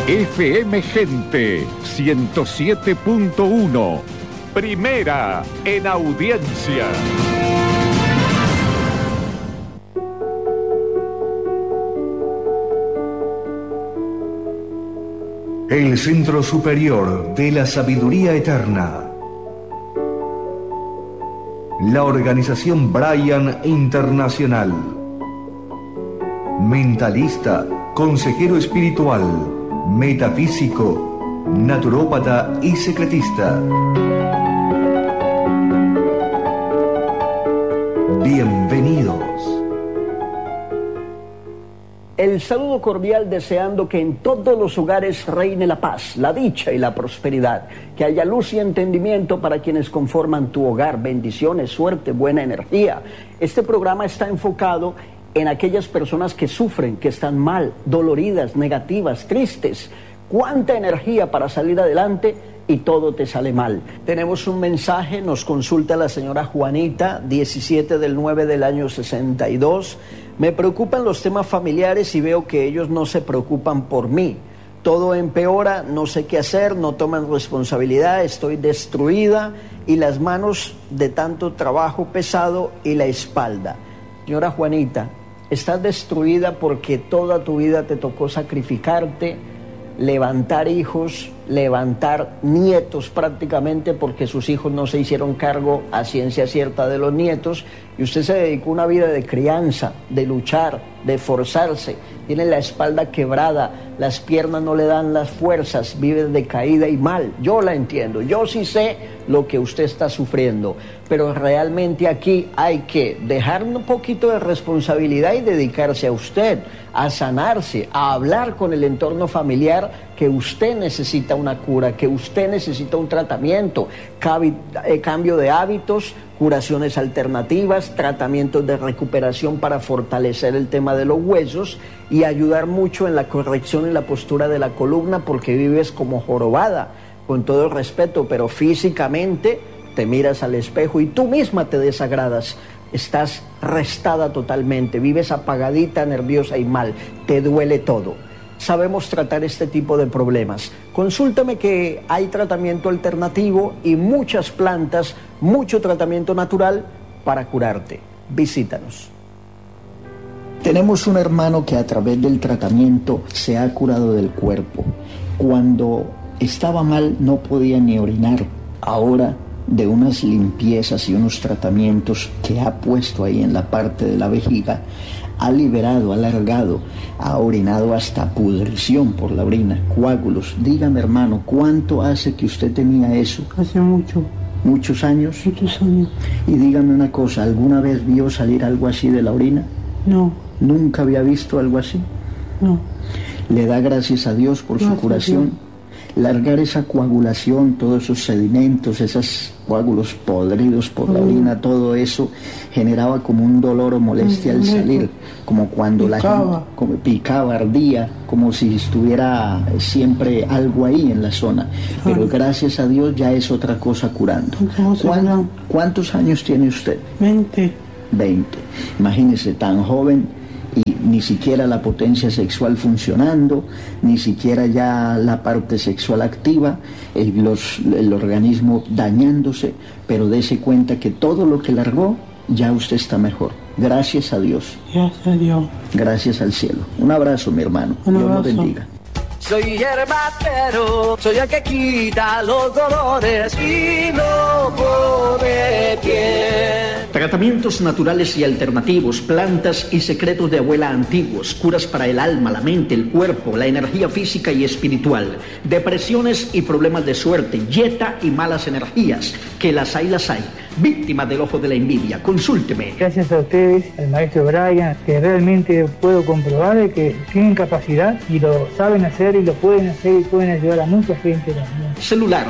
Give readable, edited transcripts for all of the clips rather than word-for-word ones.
FM Gente 107.1. Primera en audiencia. El Centro Superior de la Sabiduría Eterna. La Organización Brian Internacional. Mentalista, consejero espiritual, metafísico, naturópata y secretista. Bienvenidos. El saludo cordial deseando que en todos los hogares reine la paz, la dicha y la prosperidad. Que haya luz y entendimiento para quienes conforman tu hogar. Bendiciones, suerte, buena energía. Este programa está enfocado en aquellas personas que sufren, que están mal, doloridas, negativas, tristes. ¿Cuánta energía para salir adelante? Y todo te sale mal. Tenemos un mensaje, nos consulta la señora Juanita, 17/9/62. Me preocupan los temas familiares y veo que ellos no se preocupan por mí. Todo empeora, no sé qué hacer, no toman responsabilidad, estoy destruida y las manos de tanto trabajo pesado y la espalda. Señora Juanita, estás destruida porque toda tu vida te tocó sacrificarte, levantar hijos, levantar nietos prácticamente, porque sus hijos no se hicieron cargo a ciencia cierta de los nietos, y usted se dedicó a una vida de crianza, de luchar, de esforzarse. Tiene la espalda quebrada, las piernas no le dan las fuerzas, vive decaída y mal. Yo la entiendo, yo sí sé lo que usted está sufriendo, pero realmente aquí hay que dejar un poquito de responsabilidad y dedicarse a usted, a sanarse, a hablar con el entorno familiar, que usted necesita una cura, que usted necesita un tratamiento, cambio de hábitos, curaciones alternativas, tratamientos de recuperación para fortalecer el tema de los huesos y ayudar mucho en la corrección y la postura de la columna, porque vives como jorobada, con todo el respeto, pero físicamente te miras al espejo y tú misma te desagradas. Estás restada totalmente, vives apagadita, nerviosa y mal, te duele todo. Sabemos tratar este tipo de problemas. Consúltame que hay tratamiento alternativo y muchas plantas, mucho tratamiento natural para curarte. Visítanos. Tenemos un hermano que a través del tratamiento se ha curado del cuerpo. Cuando estaba mal no podía ni orinar. Ahora, de unas limpiezas y unos tratamientos que ha puesto ahí en la parte de la vejiga, ha liberado, ha alargado, ha orinado hasta pudrición por la orina, coágulos. Dígame, hermano, ¿cuánto hace que usted tenía eso? Hace mucho. ¿Muchos años? Muchos años. Y dígame una cosa, ¿alguna vez vio salir algo así de la orina? No. ¿Nunca había visto algo así? No. ¿Le da gracias a Dios por su curación? Largar esa coagulación, todos esos sedimentos, esos coágulos podridos por la orina, todo eso generaba como un dolor o molestia al salir, como cuando la gente picaba, ardía, como si estuviera siempre algo ahí en la zona. Pero gracias a Dios ya es otra cosa curando. ¿Cuántos años tiene usted? 20. 20. Imagínese, tan joven, y ni siquiera la potencia sexual funcionando, ni siquiera ya la parte sexual activa, el organismo dañándose, pero dése cuenta que todo lo que largó, ya usted está mejor. Gracias a Dios. Gracias a Dios. Gracias al cielo. Un abrazo, mi hermano. Un Dios abrazo. nos bendiga. Soy herbatero, soy el que quita los dolores y no pone pie. Tratamientos naturales y alternativos, plantas y secretos de abuela antiguos, curas para el alma, la mente, el cuerpo, la energía física y espiritual, depresiones y problemas de suerte, dieta y malas energías, que las hay, víctimas del ojo de la envidia. Consúlteme. Gracias a ustedes, al maestro Brian, que realmente puedo comprobar de que tienen capacidad y lo saben hacer y lo pueden hacer y pueden ayudar a mucha gente también. Celular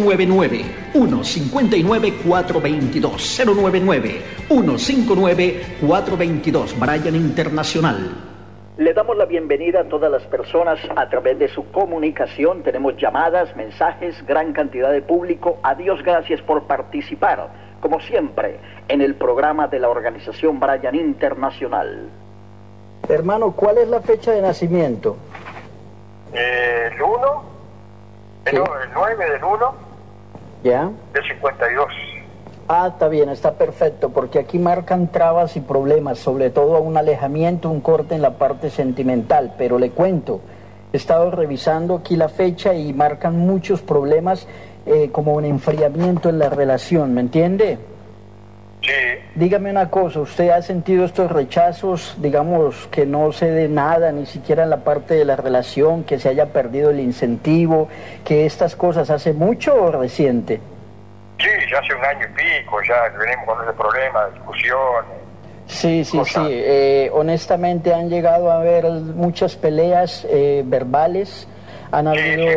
099-159-422, 099-159-422, Brian Internacional. Le damos la bienvenida a todas las personas a través de su comunicación. Tenemos llamadas, mensajes, gran cantidad de público. A Dios gracias por participar, como siempre, en el programa de la Organización Brian Internacional. Hermano, ¿cuál es la fecha de nacimiento? Sí. No, el 9 del 1 ¿Ya? del 52. Ah, está bien, está perfecto, porque aquí marcan trabas y problemas, sobre todo un alejamiento, un corte en la parte sentimental, pero le cuento, he estado revisando aquí la fecha y marcan muchos problemas, como un enfriamiento en la relación, ¿me entiende? Sí. Dígame una cosa, ¿usted ha sentido estos rechazos, digamos, que no se dé nada, ni siquiera en la parte de la relación, que se haya perdido el incentivo, que estas cosas hace mucho o reciente? Sí, ya hace 1 año y pico, ya venimos con ese problema, discusiones. Sí, sí, Cosas. sí. Honestamente han llegado a haber muchas peleas verbales, han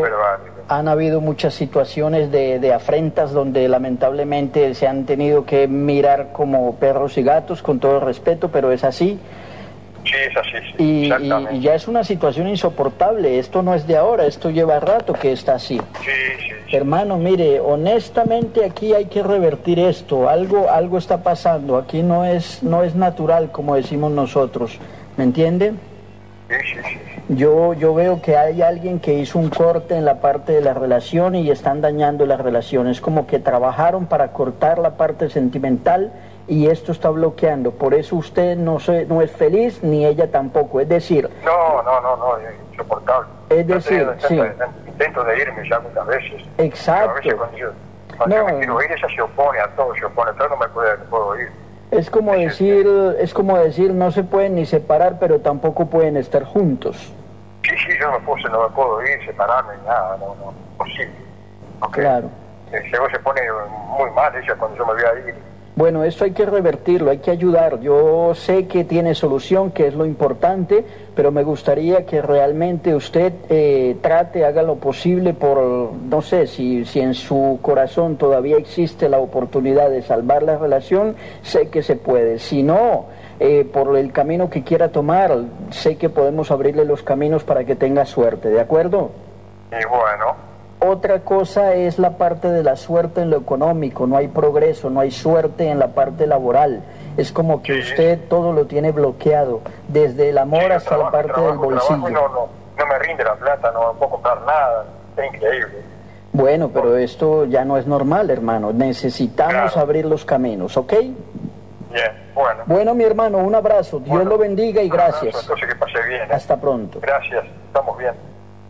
habido muchas situaciones de afrentas donde lamentablemente se han tenido que mirar como perros y gatos, con todo respeto, pero es así. Sí, es así, sí, exactamente. Y ya es una situación insoportable, esto no es de ahora, esto lleva rato que está así. Sí, sí. Hermano, mire, honestamente aquí hay que revertir esto, algo está pasando, aquí no es natural como decimos nosotros, ¿me entiende? Sí, sí, sí. Yo veo que hay alguien que hizo un corte en la parte de la relación y están dañando la relación, es como que trabajaron para cortar la parte sentimental y esto está bloqueando, por eso usted no es feliz ni ella tampoco, es decir... No, es insoportable. Es decir, sí. Intento de irme ya muchas veces. Exacto. Pero a veces cuando yo me quiero ir, ella se opone a todo, no me puedo ir. Es como decir, no se pueden ni separar, pero tampoco pueden estar juntos. Sí, yo no me puedo ir, separarme, nada, no, posible. Okay. Claro. Se pone muy mal ella cuando yo me voy a ir. Bueno, esto hay que revertirlo, hay que ayudar. Yo sé que tiene solución, que es lo importante, pero me gustaría que realmente usted haga lo posible por, no sé, si en su corazón todavía existe la oportunidad de salvar la relación, sé que se puede. Si no, por el camino que quiera tomar, sé que podemos abrirle los caminos para que tenga suerte, ¿de acuerdo? Y bueno. Otra cosa es la parte de la suerte en lo económico, no hay progreso, no hay suerte en la parte laboral. Es como que usted todo lo tiene bloqueado, desde el amor hasta la parte del bolsillo. No me rinde la plata, no puedo comprar nada, es increíble. Bueno, pero esto ya no es normal, hermano, necesitamos abrir los caminos, ¿ok? Bien, bueno. Bueno, mi hermano, un abrazo, Dios lo bendiga y gracias. Entonces que pase bien. Hasta pronto. Gracias, estamos bien.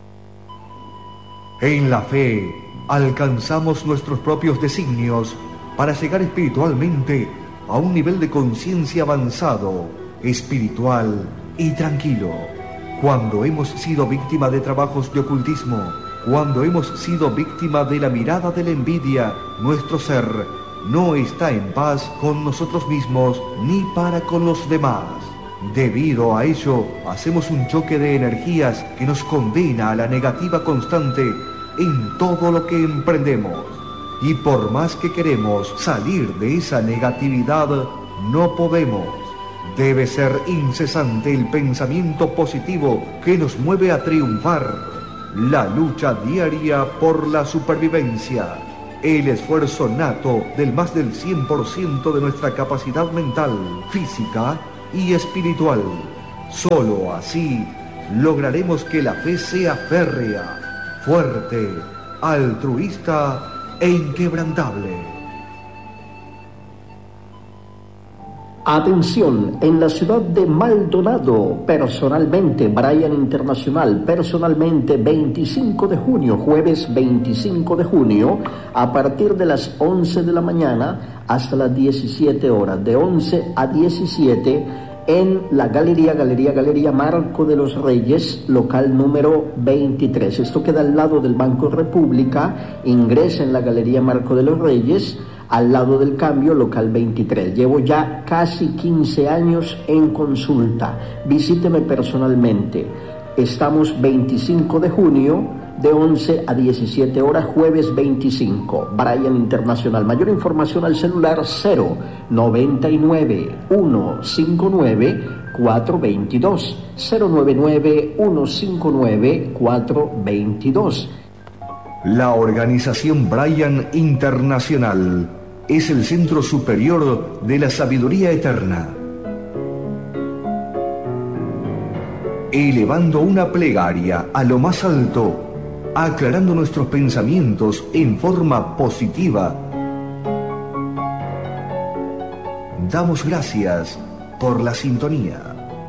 En la fe alcanzamos nuestros propios designios para llegar espiritualmente a un nivel de conciencia avanzado, espiritual y tranquilo. Cuando hemos sido víctima de trabajos de ocultismo, cuando hemos sido víctima de la mirada de la envidia, nuestro ser no está en paz con nosotros mismos ni para con los demás. Debido a ello, hacemos un choque de energías que nos condena a la negativa constante en todo lo que emprendemos. Y por más que queremos salir de esa negatividad, no podemos. Debe ser incesante el pensamiento positivo que nos mueve a triunfar. La lucha diaria por la supervivencia. El esfuerzo nato del más del 100% de nuestra capacidad mental, física y espiritual. Solo así lograremos que la fe sea férrea, fuerte, altruista e inquebrantable. Atención, en la ciudad de Maldonado, personalmente, Brian Internacional, personalmente 25 de junio, jueves 25 de junio, a partir de las 11 de la mañana hasta las 17 horas, de 11 a 17 en la Galería Marco de los Reyes, local número 23. Esto queda al lado del Banco República, ingresa en la Galería Marco de los Reyes, al lado del Cambio, local 23. Llevo ya casi 15 años en consulta. Visíteme personalmente. Estamos 25 de junio, de 11 a 17 horas, jueves 25. Brian Internacional. Mayor información al celular 099 159 422. 099 159 422. La organización Brian Internacional es el centro superior de la sabiduría eterna. Elevando una plegaria a lo más alto, aclarando nuestros pensamientos en forma positiva. Damos gracias por la sintonía.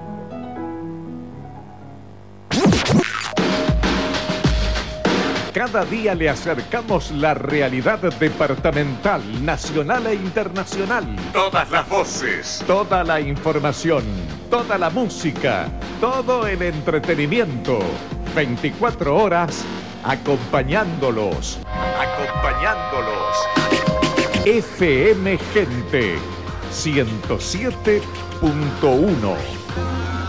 Cada día le acercamos la realidad departamental, nacional e internacional. Todas las voces, toda la información, toda la música, todo el entretenimiento. 24 horas acompañándolos. FM Gente 107.1